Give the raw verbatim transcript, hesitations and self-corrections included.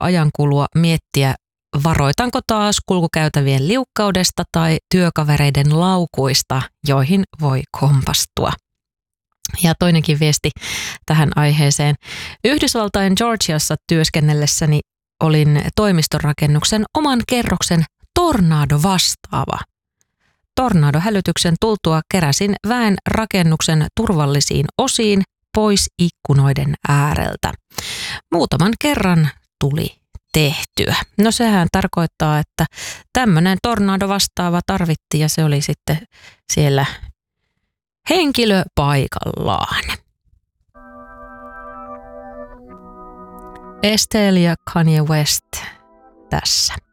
ajankulua miettiä, varoitanko taas kulkukäytävien liukkaudesta tai työkavereiden laukuista, joihin voi kompastua. Ja toinenkin viesti tähän aiheeseen. Yhdysvaltain Georgiassa työskennellessäni olin toimistorakennuksen oman kerroksen tornado vastaava. Tornadohälytyksen tultua keräsin väen rakennuksen turvallisiin osiin pois ikkunoiden ääreltä. Muutaman kerran tuli tehtyä. No sehän tarkoittaa, että tämmöinen tornado vastaava tarvittiin ja se oli sitten siellä henkilö paikallaan. Estelle ja Kanye West tässä.